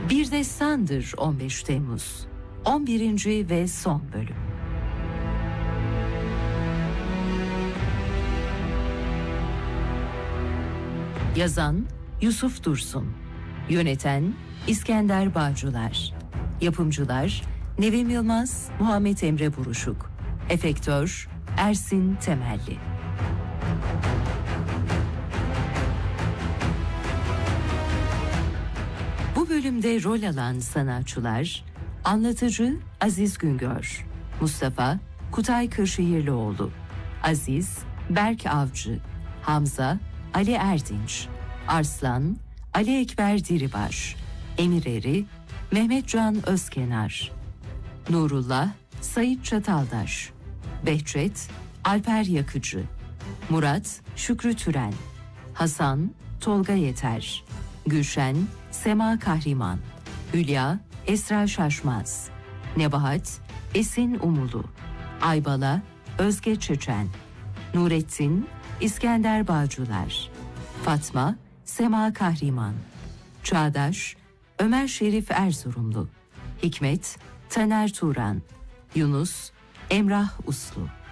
Bir Destandır 15 Temmuz 11. ve son bölüm. Yazan Yusuf Dursun, yöneten İskender Bağcılar, yapımcılar Nevim Yılmaz, Muhammed Emre Buruşuk, efektör Ersin Temelli. Bu bölümde rol alan sanatçılar: anlatıcı Aziz Güngör, Mustafa Kutay Kırşehirlioğlu, Aziz Berk Avcı, Hamza Ali Erdinç, Arslan Ali Ekber Diribaş, Emir Eri Mehmetcan Özkenar, Nurullah Sait Çataldaş, Behçet Alper Yakıcı, Murat Şükrü Türen, Hasan Tolga Yeter, Gülşen Sema Kahriman, Hülya Esra Şaşmaz, Nebahat Esin Umulu, Aybala Özge Çeçen, Nurettin İskender Bağcılar, Fatma Sema Kahriman, Çağdaş Ömer Şerif Erzurumlu, Hikmet Taner Turan, Yunus Emrah Uslu.